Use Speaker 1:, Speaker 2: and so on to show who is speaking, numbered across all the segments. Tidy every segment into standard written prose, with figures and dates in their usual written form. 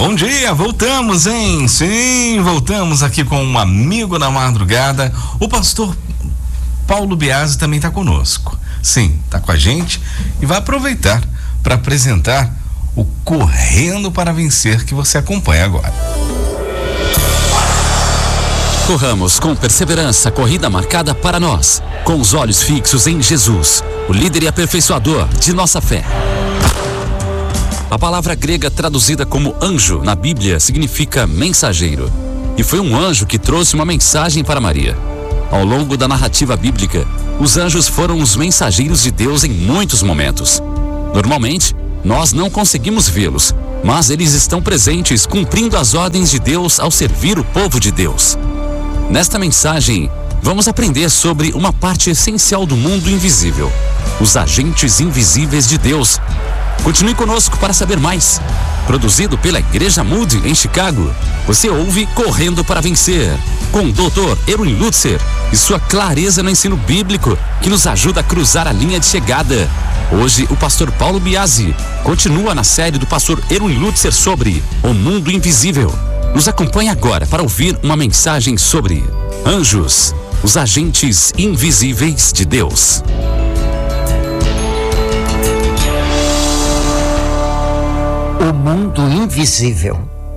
Speaker 1: Bom dia, voltamos, hein? Sim, voltamos aqui com um amigo na madrugada. O pastor Paulo Biasi também está conosco. Sim, está com a gente e vai aproveitar para apresentar o Correndo para Vencer que você acompanha agora.
Speaker 2: Corramos com perseverança a corrida marcada para nós, com os olhos fixos em Jesus, o líder e aperfeiçoador de nossa fé. A palavra grega traduzida como anjo na Bíblia significa mensageiro. E foi um anjo que trouxe uma mensagem para Maria. Ao longo da narrativa bíblica, os anjos foram os mensageiros de Deus em muitos momentos. Normalmente, nós não conseguimos vê-los, mas eles estão presentes cumprindo as ordens de Deus ao servir o povo de Deus. Nesta mensagem, vamos aprender sobre uma parte essencial do mundo invisível, os agentes invisíveis de Deus. Continue conosco para saber mais. Produzido pela Igreja Moody em Chicago, você ouve Correndo para Vencer, com o Dr. Erwin Lutzer e sua clareza no ensino bíblico, que nos ajuda a cruzar a linha de chegada. Hoje, o pastor Paulo Biasi continua na série do pastor Erwin Lutzer sobre o mundo invisível. Nos acompanhe agora para ouvir uma mensagem sobre anjos, os agentes invisíveis de Deus.
Speaker 3: O mundo invisível,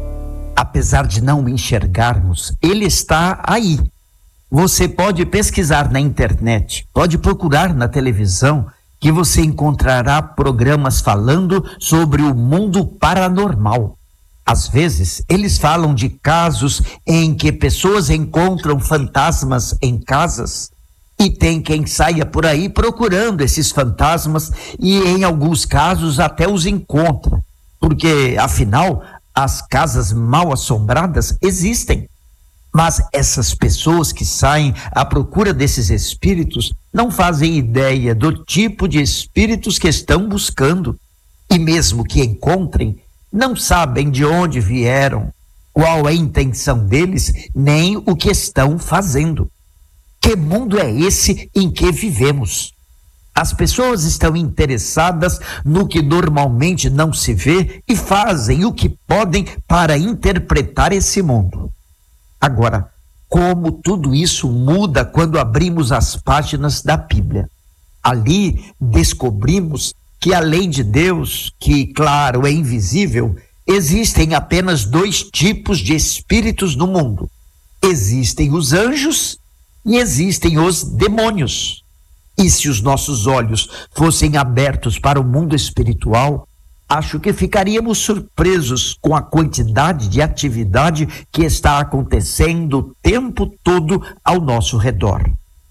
Speaker 3: apesar de não o enxergarmos, ele está aí. Você pode pesquisar na internet, pode procurar na televisão, que você encontrará programas falando sobre o mundo paranormal. Às vezes, eles falam de casos em que pessoas encontram fantasmas em casas e tem quem saia por aí procurando esses fantasmas e, em alguns casos, até os encontra. Porque, afinal, as casas mal assombradas existem. Mas essas pessoas que saem à procura desses espíritos não fazem ideia do tipo de espíritos que estão buscando. E mesmo que encontrem, não sabem de onde vieram, qual é a intenção deles, nem o que estão fazendo. Que mundo é esse em que vivemos? As pessoas estão interessadas no que normalmente não se vê e fazem o que podem para interpretar esse mundo. Agora, como tudo isso muda quando abrimos as páginas da Bíblia? Ali descobrimos que além de Deus, que claro é invisível, existem apenas dois tipos de espíritos no mundo. Existem os anjos e existem os demônios. E se os nossos olhos fossem abertos para o mundo espiritual, acho que ficaríamos surpresos com a quantidade de atividade que está acontecendo o tempo todo ao nosso redor.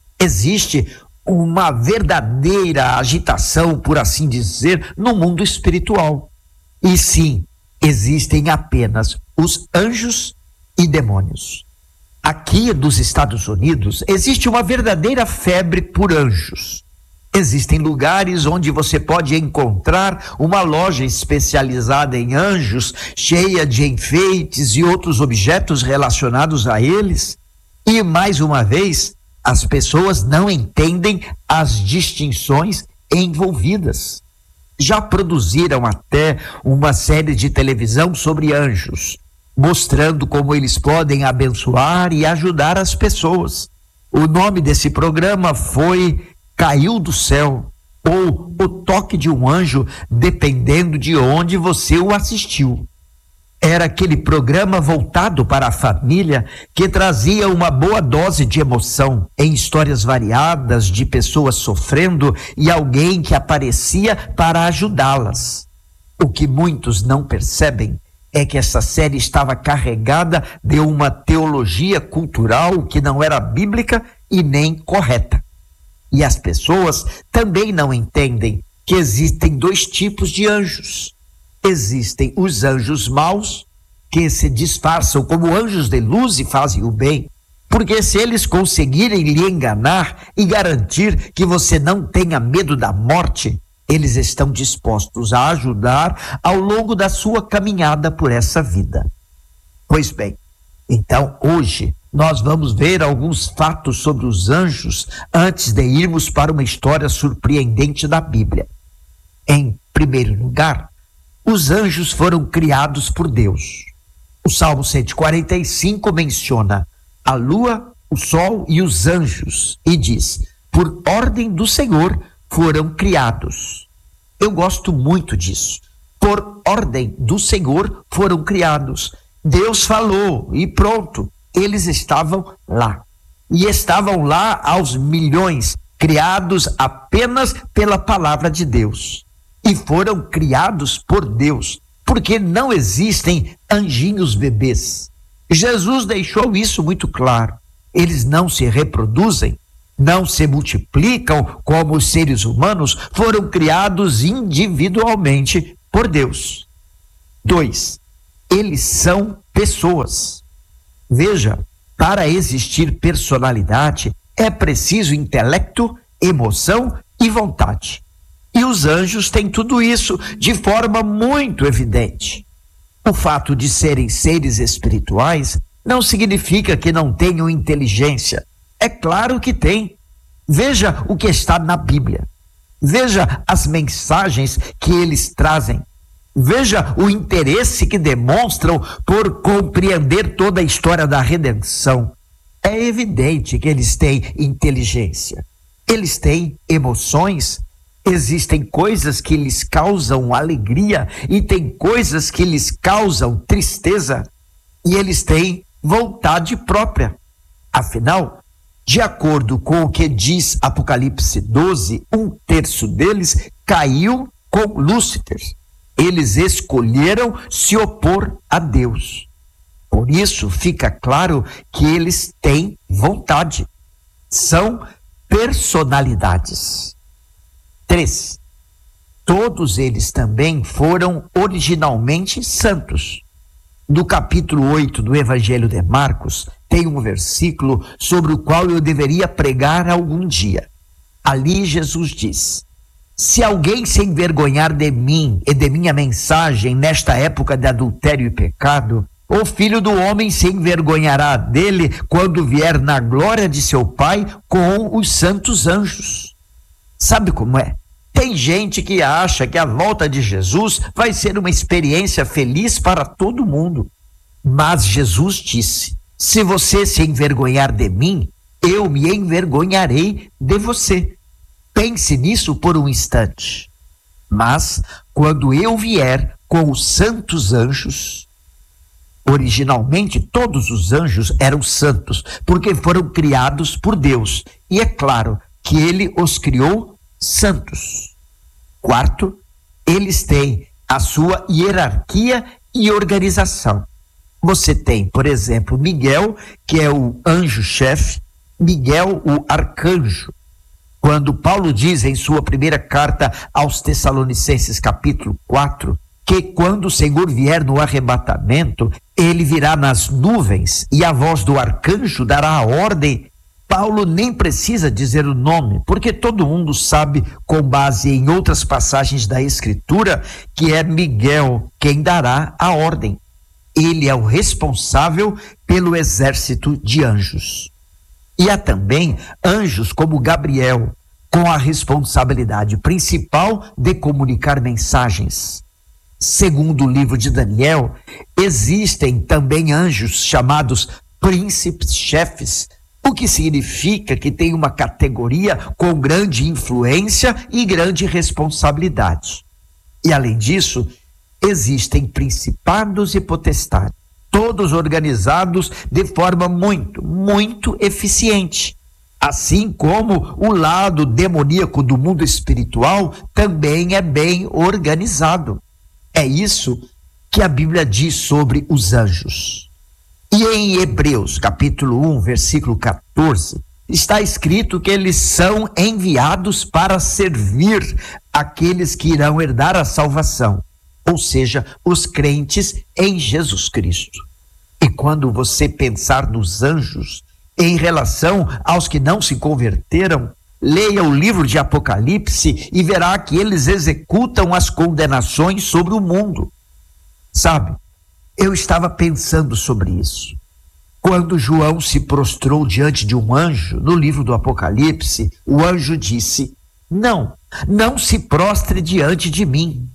Speaker 3: Existe uma verdadeira agitação, por assim dizer, no mundo espiritual. E sim, existem apenas os anjos e demônios. Aqui nos Estados Unidos existe uma verdadeira febre por anjos. Existem lugares onde você pode encontrar uma loja especializada em anjos, cheia de enfeites e outros objetos relacionados a eles. E, mais uma vez, as pessoas não entendem as distinções envolvidas. Já produziram até uma série de televisão sobre anjos, mostrando como eles podem abençoar e ajudar as pessoas. O nome desse programa foi Caiu do Céu, ou O Toque de um Anjo, dependendo de onde você o assistiu. Era aquele programa voltado para a família que trazia uma boa dose de emoção, em histórias variadas de pessoas sofrendo e alguém que aparecia para ajudá-las. O que muitos não percebem é que essa série estava carregada de uma teologia cultural que não era bíblica e nem correta. E as pessoas também não entendem que existem dois tipos de anjos. Existem os anjos maus, que se disfarçam como anjos de luz e fazem o bem, porque se eles conseguirem lhe enganar e garantir que você não tenha medo da morte, eles estão dispostos a ajudar ao longo da sua caminhada por essa vida. Pois bem, então hoje nós vamos ver alguns fatos sobre os anjos antes de irmos para uma história surpreendente da Bíblia. Em primeiro lugar, os anjos foram criados por Deus. O Salmo 145 menciona a lua, o sol e os anjos e diz: por ordem do Senhor foram criados. Eu gosto muito disso. Por ordem do Senhor foram criados. Deus falou e pronto, eles estavam lá. E estavam lá aos milhões, criados apenas pela palavra de Deus. E foram criados por Deus, porque não existem anjinhos bebês. Jesus deixou isso muito claro. Eles não se reproduzem, não se multiplicam como os seres humanos, foram criados individualmente por Deus. 2. Eles são pessoas. Veja, para existir personalidade é preciso intelecto, emoção e vontade. E os anjos têm tudo isso de forma muito evidente. O fato de serem seres espirituais não significa que não tenham inteligência. É claro que tem. Veja o que está na Bíblia. Veja as mensagens que eles trazem. Veja o interesse que demonstram por compreender toda a história da redenção. É evidente que eles têm inteligência. Eles têm emoções. Existem coisas que lhes causam alegria e tem coisas que lhes causam tristeza. E eles têm vontade própria. Afinal, de acordo com o que diz Apocalipse 12, 1/3 deles caiu com Lúcifer. Eles escolheram se opor a Deus. Por isso fica claro que eles têm vontade. São personalidades. 3. Todos eles também foram originalmente santos. No capítulo 8 do Evangelho de Marcos, tem um versículo sobre o qual eu deveria pregar algum dia. Ali Jesus diz: se alguém se envergonhar de mim e de minha mensagem nesta época de adultério e pecado, o Filho do Homem se envergonhará dele quando vier na glória de seu Pai com os santos anjos. Sabe como é? Tem gente que acha que a volta de Jesus vai ser uma experiência feliz para todo mundo. Mas Jesus disse: se você se envergonhar de mim, eu me envergonharei de você. Pense nisso por um instante. Mas, quando eu vier com os santos anjos, originalmente todos os anjos eram santos, porque foram criados por Deus. E é claro que ele os criou santos. 4, eles têm a sua hierarquia e organização. Você tem, por exemplo, Miguel, que é o anjo-chefe, Miguel, o arcanjo. Quando Paulo diz em sua primeira carta aos Tessalonicenses, capítulo 4, que quando o Senhor vier no arrebatamento, ele virá nas nuvens e a voz do arcanjo dará a ordem. Paulo nem precisa dizer o nome, porque todo mundo sabe, com base em outras passagens da Escritura, que é Miguel quem dará a ordem. Ele é o responsável pelo exército de anjos. E há também anjos como Gabriel, com a responsabilidade principal de comunicar mensagens. Segundo o livro de Daniel, existem também anjos chamados príncipes chefes, o que significa que tem uma categoria com grande influência e grande responsabilidade. E além disso, existem principados e potestades, todos organizados de forma muito eficiente. Assim como o lado demoníaco do mundo espiritual também é bem organizado. É isso que a Bíblia diz sobre os anjos. E em Hebreus, capítulo 1, versículo 14, está escrito que eles são enviados para servir aqueles que irão herdar a salvação, ou seja, os crentes em Jesus Cristo. E quando você pensar nos anjos em relação aos que não se converteram, leia o livro de Apocalipse e verá que eles executam as condenações sobre o mundo. Sabe, eu estava pensando sobre isso. Quando João se prostrou diante de um anjo, no livro do Apocalipse, o anjo disse: não se prostre diante de mim.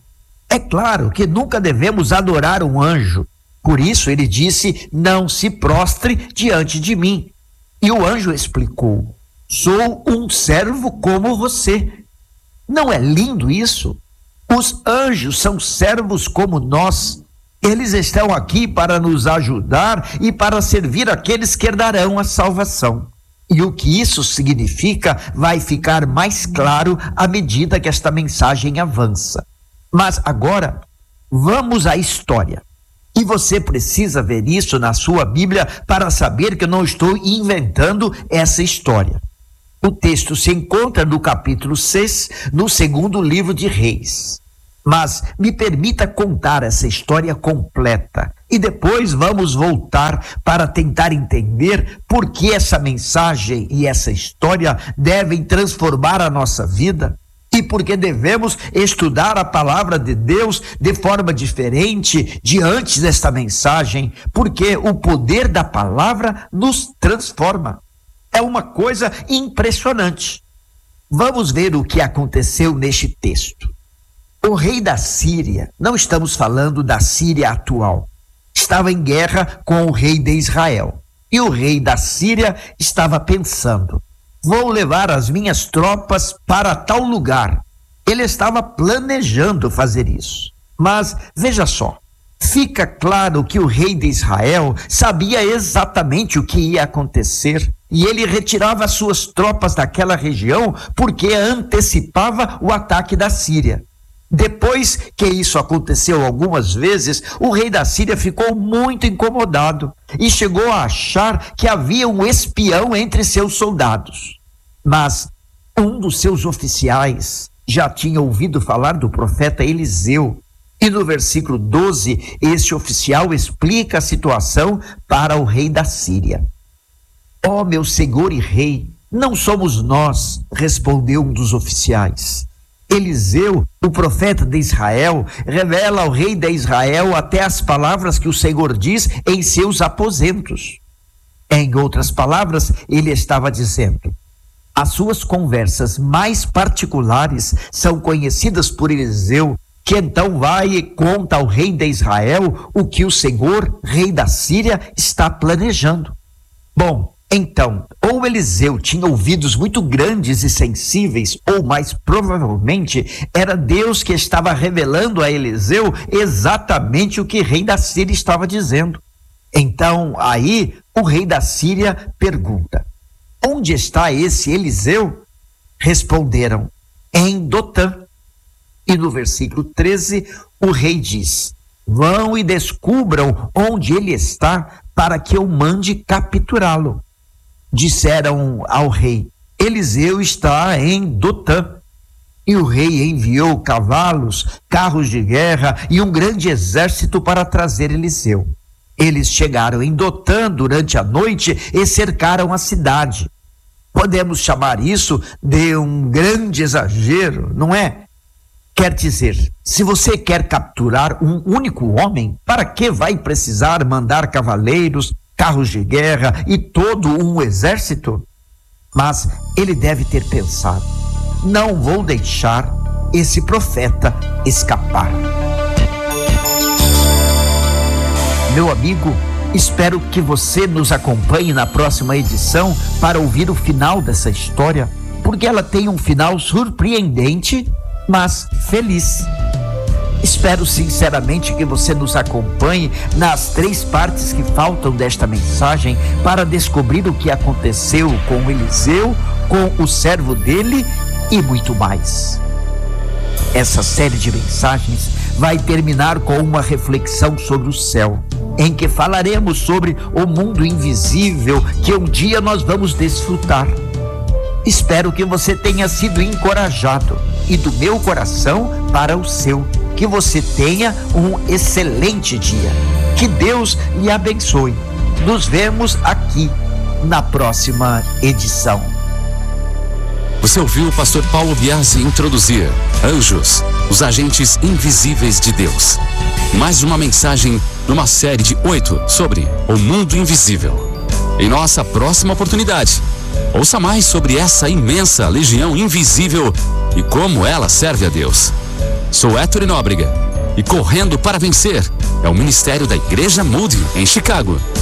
Speaker 3: É claro que nunca devemos adorar um anjo. Por isso ele disse: não se prostre diante de mim. E o anjo explicou: sou um servo como você. Não é lindo isso? Os anjos são servos como nós. Eles estão aqui para nos ajudar e para servir aqueles que herdarão a salvação. E o que isso significa vai ficar mais claro à medida que esta mensagem avança. Mas agora, vamos à história. E você precisa ver isso na sua Bíblia para saber que eu não estou inventando essa história. O texto se encontra no capítulo 6, no 2º livro de Reis. Mas me permita contar essa história completa e depois vamos voltar para tentar entender por que essa mensagem e essa história devem transformar a nossa vida e por que devemos estudar a palavra de Deus de forma diferente diante desta mensagem, porque o poder da palavra nos transforma. É uma coisa impressionante. Vamos ver o que aconteceu neste texto. O rei da Síria, não estamos falando da Síria atual, estava em guerra com o rei de Israel. E o rei da Síria estava pensando: vou levar as minhas tropas para tal lugar. Ele estava planejando fazer isso. Mas veja só, fica claro que o rei de Israel sabia exatamente o que ia acontecer e ele retirava as suas tropas daquela região porque antecipava o ataque da Síria. Depois que isso aconteceu algumas vezes, o rei da Síria ficou muito incomodado e chegou a achar que havia um espião entre seus soldados. Mas um dos seus oficiais já tinha ouvido falar do profeta Eliseu. E no versículo 12, esse oficial explica a situação para o rei da Síria. Ó meu senhor e rei, não somos nós, respondeu um dos oficiais. Eliseu, o profeta de Israel, revela ao rei de Israel até as palavras que o Senhor diz em seus aposentos. Em outras palavras, ele estava dizendo: as suas conversas mais particulares são conhecidas por Eliseu, que então vai e conta ao rei de Israel o que o Senhor, rei da Síria, está planejando. Bom, então, ou Eliseu tinha ouvidos muito grandes e sensíveis, ou mais provavelmente era Deus que estava revelando a Eliseu exatamente o que o rei da Síria estava dizendo. Então, aí, o rei da Síria pergunta: onde está esse Eliseu? Responderam: em Dotã. E no versículo 13, o rei diz: vão e descubram onde ele está para que eu mande capturá-lo. Disseram ao rei: Eliseu está em Dotã. E o rei enviou cavalos, carros de guerra e um grande exército para trazer Eliseu. Eles chegaram em Dotã durante a noite e cercaram a cidade. Podemos chamar isso de um grande exagero, não é? Quer dizer, se você quer capturar um único homem, para que vai precisar mandar cavaleiros, carros de guerra e todo um exército? Mas ele deve ter pensado: não vou deixar esse profeta escapar. Meu amigo, espero que você nos acompanhe na próxima edição para ouvir o final dessa história, porque ela tem um final surpreendente, mas feliz. Espero sinceramente que você nos acompanhe nas 3 partes que faltam desta mensagem para descobrir o que aconteceu com Eliseu, com o servo dele e muito mais. Essa série de mensagens vai terminar com uma reflexão sobre o céu, em que falaremos sobre o mundo invisível que um dia nós vamos desfrutar. Espero que você tenha sido encorajado e do meu coração para o seu, que você tenha um excelente dia. Que Deus lhe abençoe. Nos vemos aqui na próxima edição.
Speaker 2: Você ouviu o pastor Paulo Biasi introduzir Anjos, os agentes invisíveis de Deus. Mais uma mensagem numa série de 8 sobre o mundo invisível. Em nossa próxima oportunidade, ouça mais sobre essa imensa legião invisível e como ela serve a Deus. Sou Héctor Nóbrega e correndo para vencer. É o ministério da Igreja Moody, em Chicago.